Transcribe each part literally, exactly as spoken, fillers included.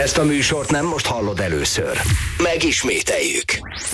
Ezt a műsort nem most hallod először. Megismételjük.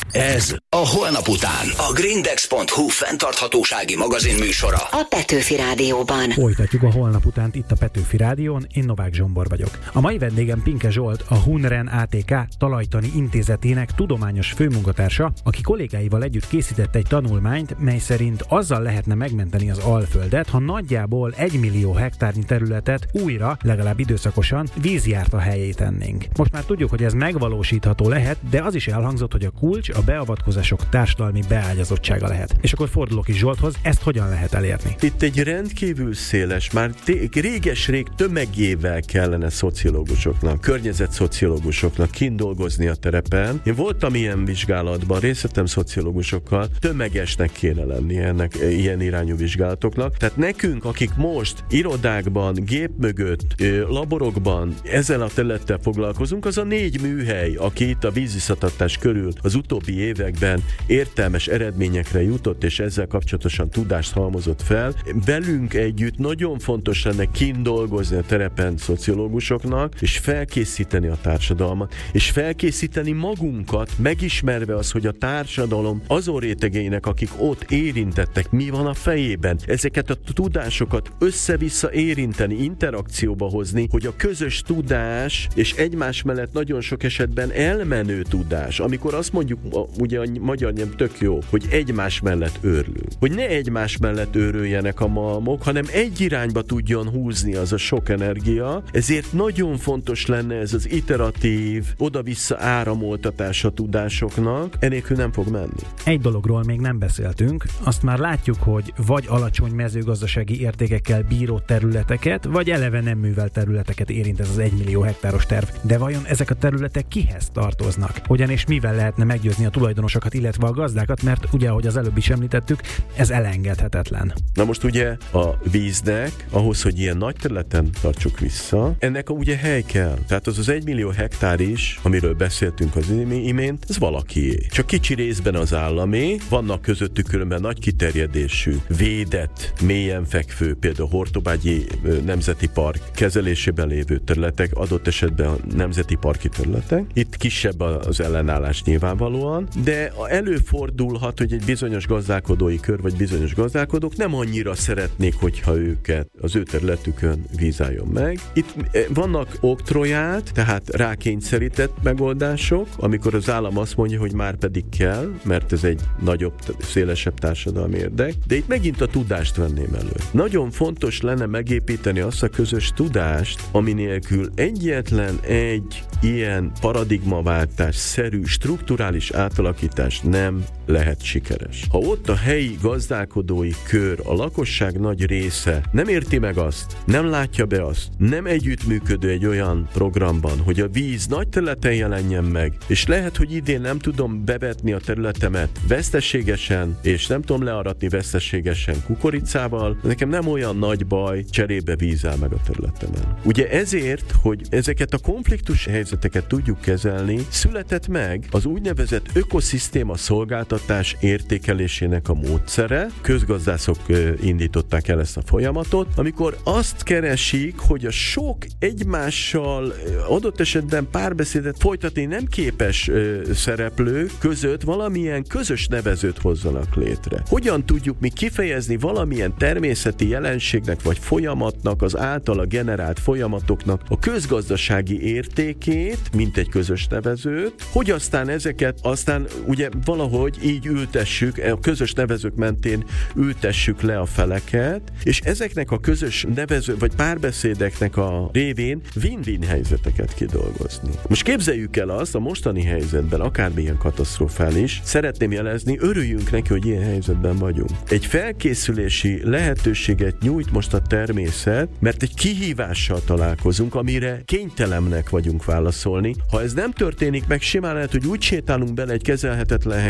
Ez a Holnap után. A grindex pont hu fenntarthatósági magazin műsora. A Petőfi Rádióban. Folytatjuk a Holnap utánt itt a Petőfi Rádión. Én Novák Zsombor vagyok. A mai vendégem Pinke Zsolt, a Hunren á té ká Talajtani Intézetének tudományos főmunkatársa, aki kollégáival együtt készített egy tanulmányt, mely szerint azzal lehetne megmenteni az Alföldet, ha nagyjából egy millió hektárnyi területet újra, legalább időszakosan vízjárta helyé tennénk. Most már tudjuk, hogy ez megvalósítható lehet, de az is elhangzott, hogy a kulcs a beavatkozások társadalmi beágyazottsága lehet. És akkor fordulok is Zsolthoz, ezt hogyan lehet elérni? Itt egy rendkívül széles, már réges-rég tömegével kellene szociológusoknak, környezetszociológusoknak kindolgozni a terepen. Én voltam ilyen vizsgálatban, részt vettem szociológusokkal, tömegesnek kéne lenni ennek ilyen irányú vizsgálatoknak. Tehát nekünk, akik most irodákban, gép mögött, laborokban ezzel a területtel foglalkozunk, az a négy műhely, aki itt a vízvisszattartás körül az utóbbi években értelmes eredményekre jutott, és ezzel kapcsolatosan tudást halmozott fel. Velünk együtt nagyon fontos lenne kindolgozni a terepen szociológusoknak, és felkészíteni a társadalmat, és felkészíteni magunkat, megismerve az, hogy a társadalom azon rétegeinek, akik ott érintettek, mi van a fejében. Ezeket a tudásokat össze-vissza érinteni, interakcióba hozni, hogy a közös tudás, és egymás mellett nagyon sok esetben elmenő tudás, amikor azt mondjuk, ugye a magyar nyelv tök jó, hogy egymás mellett őrlünk. Hogy ne egymás mellett őröljenek a malmok, hanem egy irányba tudjon húzni az a sok energia, ezért nagyon fontos lenne ez az iteratív, oda-vissza áramoltatás a tudásoknak, enélkül nem fog menni. Egy dologról még nem beszéltünk, azt már látjuk, hogy vagy alacsony mezőgazdasági értékekkel bíró területeket, vagy eleve nem művelt területeket érint ez az egymillió hektáros terv. De vajon ezek a területek kihez tartoznak? Hogyan és mivel lehetne meggyőzni a tulajdonosokat, illetve a gazdákat, mert ugye, ahogy az előbb is említettük, ez elengedhetetlen. Na most ugye a víznek, ahhoz, hogy ilyen nagy területen tartsuk vissza, ennek ugye hely kell. Tehát az az egymillió hektár is, amiről beszéltünk az imént, ez valakié. Csak kicsi részben az államé, vannak közöttük különben nagy kiterjedésű, védett, mélyen fekvő, például Hortobágyi Nemzeti Park kezelésében lévő területek, adott esetben a nemzeti parki területek. Itt kisebb az ellenállás nyilvánvalóan, de előfordulhat, hogy egy bizonyos gazdálkodói kör, vagy bizonyos gazdálkodók nem annyira szeretnék, hogyha őket az ő területükön víz álljon meg. Itt vannak oktrojált, tehát rákényszerített megoldások, amikor az állam azt mondja, hogy már pedig kell, mert ez egy nagyobb, szélesebb társadalmi érdek, de itt megint a tudást venném elő. Nagyon fontos lenne megépíteni azt a közös tudást, ami nélkül egyetlen egy ilyen paradigmaváltás-szerű strukturális átalakítás nem lehet sikeres. Ha ott a helyi gazdálkodói kör, a lakosság nagy része nem érti meg azt, nem látja be azt, nem együttműködő egy olyan programban, hogy a víz nagy területen jelenjen meg, és lehet, hogy idén nem tudom bevetni a területemet veszteségesen, és nem tudom learatni veszteségesen kukoricával, nekem nem olyan nagy baj, cserébe víz áll meg a területemen. Ugye ezért, hogy ezeket a konfliktus helyzeteket tudjuk kezelni, született meg az úgynevezett ökoszisztéma szolgáltatás értékelésének a módszere. Közgazdászok indították el ezt a folyamatot, amikor azt keresik, hogy a sok egymással adott esetben párbeszédet folytatni nem képes szereplők között valamilyen közös nevezőt hozzanak létre. Hogyan tudjuk mi kifejezni valamilyen természeti jelenségnek vagy folyamatnak, az általa generált folyamatoknak a közgazdasági értékét, mint egy közös nevezőt, hogy aztán ezeket aztán ugye valahogy így ültessük, a közös nevezők mentén ültessük le a feleket, és ezeknek a közös nevező vagy párbeszédeknek a révén win-win helyzeteket kidolgozni. Most képzeljük el azt, a mostani helyzetben, akármilyen katasztrofális, szeretném jelezni, örüljünk neki, hogy ilyen helyzetben vagyunk. Egy felkészülési lehetőséget nyújt most a természet, mert egy kihívással találkozunk, amire kénytelenek vagyunk válaszolni. Ha ez nem történik meg, simán lehet, hogy úgy sétálunk bele egy kezelhetetlen helyzetbe,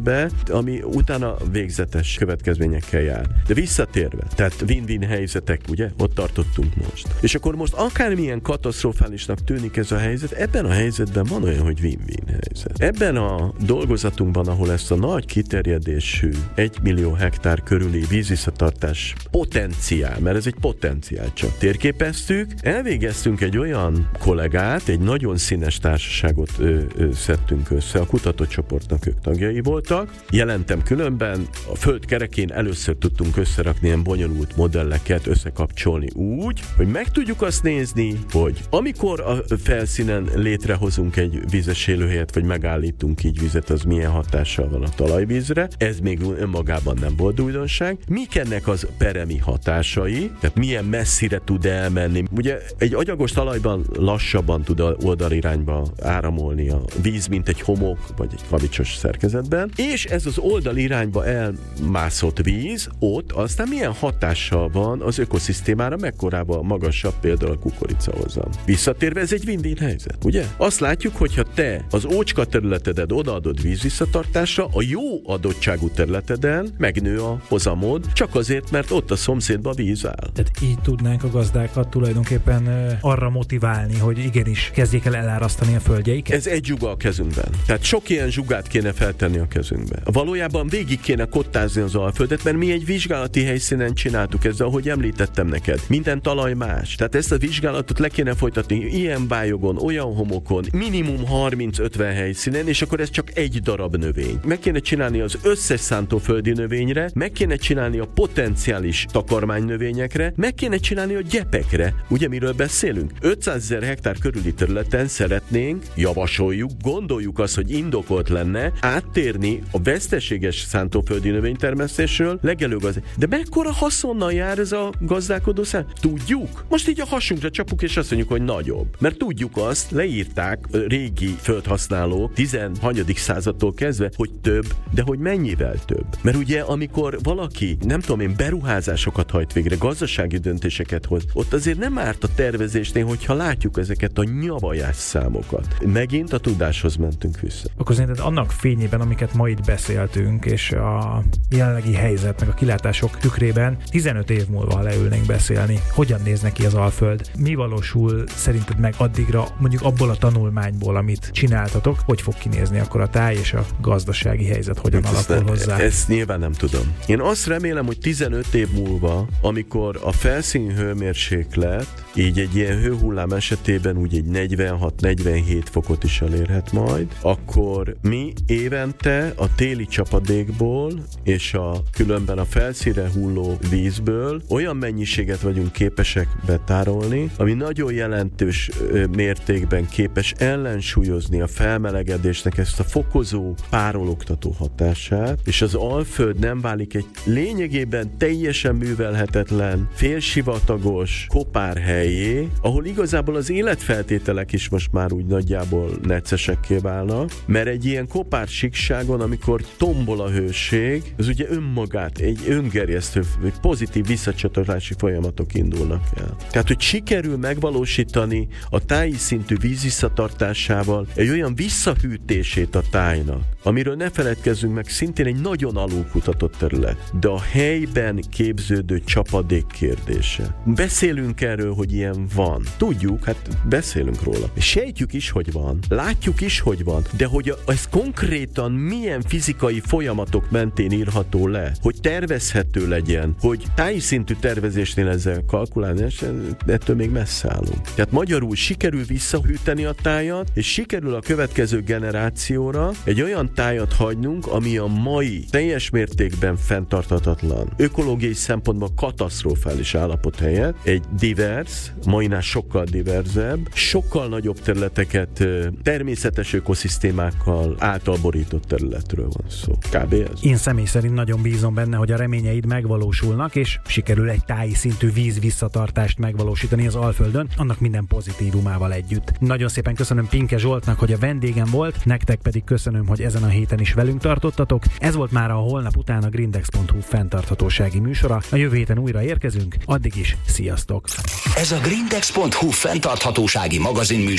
helyzetbe, ami utána végzetes következményekkel jár. De visszatérve, tehát win-win helyzetek, ugye? Ott tartottunk most. És akkor most akármilyen katasztrofálisnak tűnik ez a helyzet, ebben a helyzetben van olyan, hogy win-win helyzet. Ebben a dolgozatunkban, ahol ezt a nagy kiterjedésű egymillió hektár körüli vízvisszatartás potenciál, mert ez egy potenciál csak térképeztük, elvégeztünk egy olyan kollégát, egy nagyon színes társaságot ö, ö, szedtünk össze, a kutatócsoportnak ők tagjai voltak. Jelentem különben, a föld kerekén először tudtunk összerakni ilyen bonyolult modelleket, összekapcsolni úgy, hogy meg tudjuk azt nézni, hogy amikor a felszínen létrehozunk egy vízes élőhelyet, vagy megállítunk így vizet, az milyen hatással van a talajvízre. Ez még önmagában nem volt újdonság. Mik ennek az peremi hatásai, tehát milyen messzire tud elmenni. Ugye egy agyagos talajban lassabban tud oldalirányba áramolni a víz, mint egy homok, vagy egy kavicsos szerkezetben, és ez az oldalirányba elmászott víz, ott aztán milyen hatással van az ökoszisztémára, mekkorában magasabb például a kukoricahozam. Visszatérve, ez egy win-win helyzet, ugye? Azt látjuk, hogyha te az ócska területedet odaadod vízvisszatartásra, a jó adottságú területeden megnő a hozamod, csak azért, mert ott a szomszédban víz áll. Tehát így tudnánk a gazdákat tulajdonképpen uh, arra motiválni, hogy igenis kezdjék el elárasztani a földjeiket? Ez egy zsuga a kezünkben. Tehát sok ilyen zsugát kéne feltenni a kezünkbe. Valójában végig kéne kottázni az Alföldet, mert mi egy vizsgálati helyszínen csináltuk ezt, ahogy említettem neked. Minden talaj más. Tehát ezt a vizsgálatot le kéne folytatni ilyen bályogon, olyan homokon, minimum harminc-ötven helyszínen, és akkor ez csak egy darab növény. Meg kéne csinálni az összes szántóföldi növényre, meg kéne csinálni a potenciális takarmánynövényekre, meg kéne csinálni a gyepekre. Ugye miről beszélünk? ötszázezer hektár körüli területen szeretnénk, javasoljuk, gondoljuk azt, hogy indokolt lenne áttérni a veszteséges szántóföldi növénytermesztésről legelőgazdaság. De mekkora haszonnal jár ez a gazdálkodó szám? Tudjuk? Most így a hasunkra csapuk, és azt mondjuk, hogy nagyobb. Mert tudjuk azt, leírták régi földhasználók tizenhanyadik századtól kezdve, hogy több, de hogy mennyivel több. Mert ugye, amikor valaki, nem tudom én, beruházásokat hajt végre, gazdasági döntéseket hoz, ott azért nem árt a tervezésnél, hogyha látjuk ezeket a nyavajás számokat. Megint a tudáshoz mentünk vissza. Akkor szerinted annak fényében, amiket ma itt beszéltünk, és a jelenlegi helyzet, meg a kilátások tükrében tizenöt év múlva, ha leülnénk beszélni, hogyan néz neki az Alföld? Mi valósul szerinted meg addigra, mondjuk abból a tanulmányból, amit csináltatok, hogy fog kinézni akkor a táj és a gazdasági helyzet hogyan hát alakul ne, hozzá? Ezt nyilván nem tudom. Én azt remélem, hogy tizenöt év múlva, amikor a felszín hőmérséklet így egy ilyen hőhullám esetében úgy egy negyvenhat-negyvenhét fokot is elérhet majd, akkor mi évente a téli csapadékból és a különben a felszínre hulló vízből olyan mennyiséget vagyunk képesek betárolni, ami nagyon jelentős mértékben képes ellensúlyozni a felmelegedésnek ezt a fokozó, párologtató hatását, és az Alföld nem válik egy lényegében teljesen művelhetetlen, félsivatagos kopárhelyé, ahol igazából az életfeltételek is most már úgy nagyjából neccesekké válnak, mert egy ilyen kopár síkságon, amikor tombol a hőség, az ugye önmagát, egy öngerjesztő, egy pozitív visszacsatolási folyamatok indulnak el. Tehát, hogy sikerül megvalósítani a táji szintű víz visszatartásával egy olyan visszahűtését a tájnak, amiről ne feledkezzünk meg, szintén egy nagyon alulkutatott terület, de a helyben képződő csapadék kérdése. Beszélünk erről, hogy ilyen van. Tudjuk, hát beszélünk róla. Sejtjük is, hogy van. Látjuk is, hogy van. De hogy ez konkrétan milyen fizikai folyamatok mentén írható le, hogy tervezhető legyen, hogy táji szintű tervezésnél ezzel kalkulálni, ettől még messze állunk. Tehát magyarul sikerül visszahűteni a tájat, és sikerül a következő generációra egy olyan tájat hagynunk, ami a mai teljes mértékben fenntarthatatlan, ökológiai szempontból katasztrofális állapot helyett egy divers, mainál sokkal diverzebb, sokkal nagyobb területeket természetes ökoszisztémákkal által borított területről van szó. Kb. Ez. Én személy szerint nagyon bízom benne, hogy a reményeid megvalósulnak, és sikerül egy táji szintű víz visszatartást megvalósítani az Alföldön, annak minden pozitívumával együtt. Nagyon szépen köszönöm Pinke Zsoltnak, hogy a vendégem volt, nektek pedig köszönöm, hogy ezen a héten is velünk tartottatok. Ez volt már a holnap után a grindex pont hu fenntarthatósági műsora. A jövő héten újra érkezünk, addig is sziasztok! Ez a grindex pont hu fenntarthatósági magazin műsor